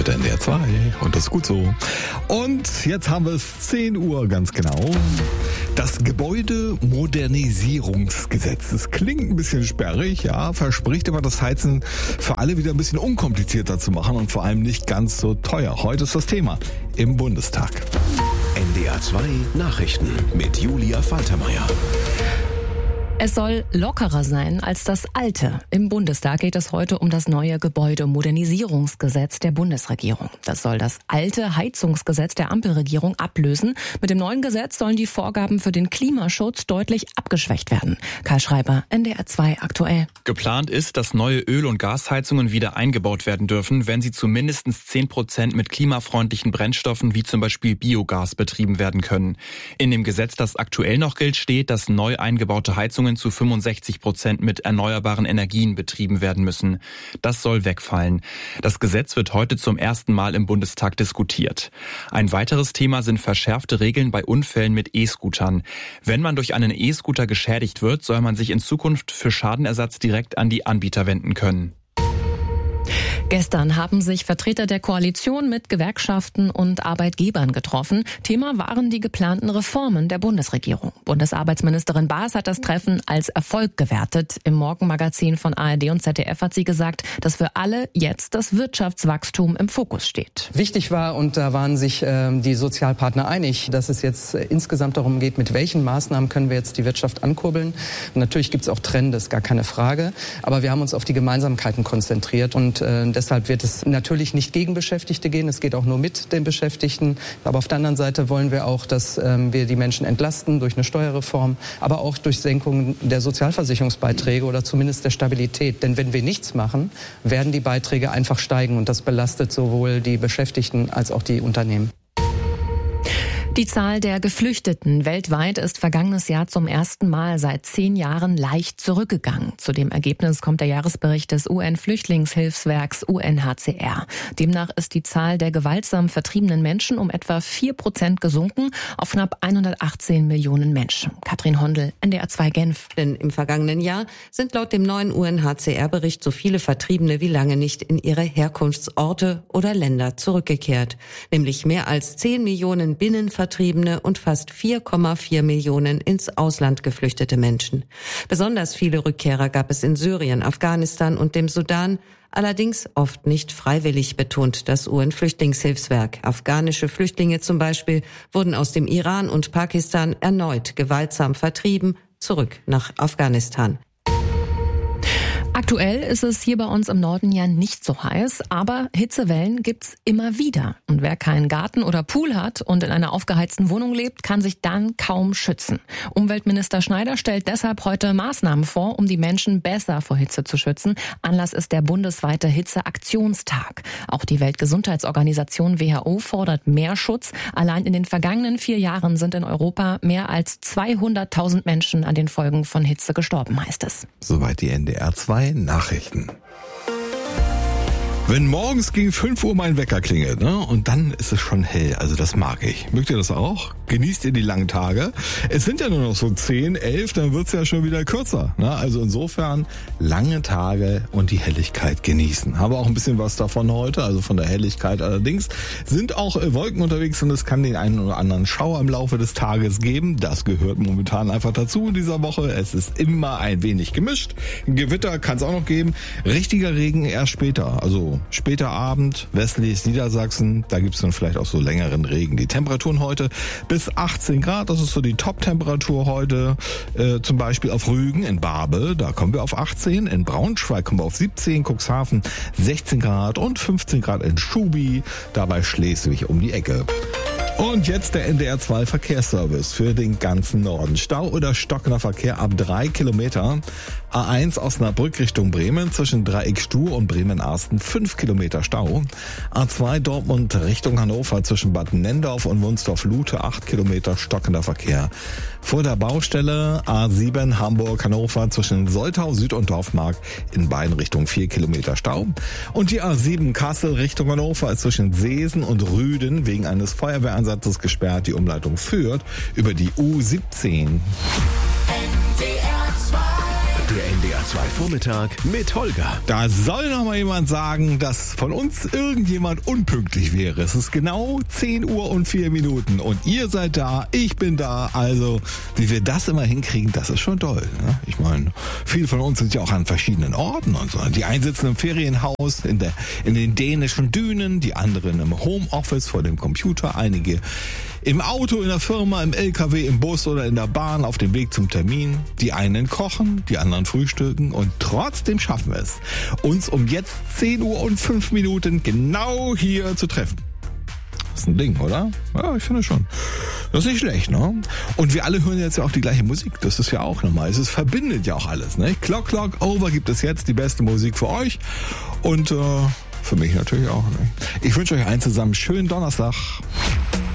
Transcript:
mit der NDR 2 und das ist gut so. Und jetzt haben wir es 10 Uhr ganz genau. Das Gebäudemodernisierungsgesetz. Das klingt ein bisschen sperrig, ja, verspricht aber das Heizen für alle wieder ein bisschen unkomplizierter zu machen und vor allem nicht ganz so teuer. Heute ist das Thema im Bundestag. NDR 2 Nachrichten mit Julia Faltermeier. Es soll lockerer sein als das alte. Im Bundestag geht es heute um das neue Gebäudemodernisierungsgesetz der Bundesregierung. Das soll das alte Heizungsgesetz der Ampelregierung ablösen. Mit dem neuen Gesetz sollen die Vorgaben für den Klimaschutz deutlich abgeschwächt werden. Karl Schreiber, NDR 2 aktuell. Geplant ist, dass neue Öl- und Gasheizungen wieder eingebaut werden dürfen, wenn sie zu mindestens 10% mit klimafreundlichen Brennstoffen wie zum Beispiel Biogas betrieben werden können. In dem Gesetz, das aktuell noch gilt, steht, dass neu eingebaute Heizungen zu 65% mit erneuerbaren Energien betrieben werden müssen. Das soll wegfallen. Das Gesetz wird heute zum ersten Mal im Bundestag diskutiert. Ein weiteres Thema sind verschärfte Regeln bei Unfällen mit E-Scootern. Wenn man durch einen E-Scooter geschädigt wird, soll man sich in Zukunft für Schadenersatz direkt an die Anbieter wenden können. Gestern haben sich Vertreter der Koalition mit Gewerkschaften und Arbeitgebern getroffen. Thema waren die geplanten Reformen der Bundesregierung. Bundesarbeitsministerin Baas hat das Treffen als Erfolg gewertet. Im Morgenmagazin von ARD und ZDF hat sie gesagt, dass für alle jetzt das Wirtschaftswachstum im Fokus steht. Wichtig war, und da waren sich die Sozialpartner einig, dass es jetzt insgesamt darum geht, mit welchen Maßnahmen können wir jetzt die Wirtschaft ankurbeln. Und natürlich gibt es auch Trends, gar keine Frage. Aber wir haben uns auf die Gemeinsamkeiten konzentriert und deshalb wird es natürlich nicht gegen Beschäftigte gehen, es geht auch nur mit den Beschäftigten. Aber auf der anderen Seite wollen wir auch, dass wir die Menschen entlasten durch eine Steuerreform, aber auch durch Senkung der Sozialversicherungsbeiträge oder zumindest der Stabilität. Denn wenn wir nichts machen, werden die Beiträge einfach steigen und das belastet sowohl die Beschäftigten als auch die Unternehmen. Die Zahl der Geflüchteten weltweit ist vergangenes Jahr zum ersten Mal seit 10 Jahren leicht zurückgegangen. Zu dem Ergebnis kommt der Jahresbericht des UN-Flüchtlingshilfswerks UNHCR. Demnach ist die Zahl der gewaltsam vertriebenen Menschen um etwa 4% gesunken auf knapp 118 Millionen Menschen. Katrin Hondel, NDR 2 Genf. Denn im vergangenen Jahr sind laut dem neuen UNHCR-Bericht so viele Vertriebene wie lange nicht in ihre Herkunftsorte oder Länder zurückgekehrt. Nämlich mehr als 10 Millionen Binnenvertriebene und fast 4,4 Millionen ins Ausland geflüchtete Menschen. Besonders viele Rückkehrer gab es in Syrien, Afghanistan und dem Sudan, allerdings oft nicht freiwillig, betont das UN-Flüchtlingshilfswerk. Afghanische Flüchtlinge zum Beispiel wurden aus dem Iran und Pakistan erneut gewaltsam vertrieben, zurück nach Afghanistan. Aktuell ist es hier bei uns im Norden ja nicht so heiß, aber Hitzewellen gibt's immer wieder. Und wer keinen Garten oder Pool hat und in einer aufgeheizten Wohnung lebt, kann sich dann kaum schützen. Umweltminister Schneider stellt deshalb heute Maßnahmen vor, um die Menschen besser vor Hitze zu schützen. Anlass ist der bundesweite Hitzeaktionstag. Auch die Weltgesundheitsorganisation WHO fordert mehr Schutz. Allein in den vergangenen 4 Jahren sind in Europa mehr als 200.000 Menschen an den Folgen von Hitze gestorben, heißt es. Soweit die NDR 2 Nachrichten. Wenn morgens gegen 5 Uhr mein Wecker klingelt, ne, und dann ist es schon hell, also das mag ich. Mögt ihr das auch? Genießt ihr die langen Tage? Es sind ja nur noch so 10, 11, dann wird's ja schon wieder kürzer. Ne? Also insofern lange Tage und die Helligkeit genießen. Habe auch ein bisschen was davon heute, also von der Helligkeit allerdings. Sind auch Wolken unterwegs und es kann den einen oder anderen Schauer im Laufe des Tages geben. Das gehört momentan einfach dazu in dieser Woche. Es ist immer ein wenig gemischt. Ein Gewitter kann es auch noch geben. Richtiger Regen erst später, also später Abend, westliches Niedersachsen, da gibt's dann vielleicht auch so längeren Regen. Die Temperaturen heute bis 18 Grad, das ist so die Top-Temperatur heute, zum Beispiel auf Rügen in Barbe, da kommen wir auf 18, in Braunschweig kommen wir auf 17, Cuxhaven 16 Grad und 15 Grad in Schubi, dabei Schleswig um die Ecke. Und jetzt der NDR 2 Verkehrsservice für den ganzen Norden. Stau oder stockender Verkehr ab 3 Kilometer. A1 Osnabrück Richtung Bremen zwischen Dreieck Stuhr und Bremen-Arsten 5 Kilometer Stau. A2 Dortmund Richtung Hannover zwischen Bad Nendorf und Wunstorf-Lute 8 Kilometer stockender Verkehr. Vor der Baustelle A7 Hamburg-Hannover zwischen Soltau Süd und Dorfmark in beiden Richtungen 4 Kilometer Stau. Und die A7 Kassel Richtung Hannover ist zwischen Seesen und Rüden wegen eines Feuerwehreinsatzes gesperrt. Die Umleitung führt über die U17. Der NDR WDR 2 Vormittag mit Holger. Da soll noch mal jemand sagen, dass von uns irgendjemand unpünktlich wäre. Es ist genau 10 Uhr und 4 Minuten und ihr seid da, ich bin da. Also, wie wir das immer hinkriegen, das ist schon toll. Ne? Ich meine, viele von uns sind ja auch an verschiedenen Orten und so. Die einen sitzen im Ferienhaus, in den dänischen Dünen, die anderen im Homeoffice vor dem Computer, einige im Auto, in der Firma, im LKW, im Bus oder in der Bahn auf dem Weg zum Termin. Die einen kochen, die anderen frühstücken und trotzdem schaffen wir es, uns um jetzt 10 Uhr und 5 Minuten genau hier zu treffen. Das ist ein Ding, oder? Ja, ich finde schon. Das ist nicht schlecht, ne? Und wir alle hören jetzt ja auch die gleiche Musik. Das ist ja auch normal. Es verbindet ja auch alles, ne? Clock Over gibt es jetzt die beste Musik für euch und für mich natürlich auch. Ne? Ich wünsche euch allen zusammen schönen Donnerstag.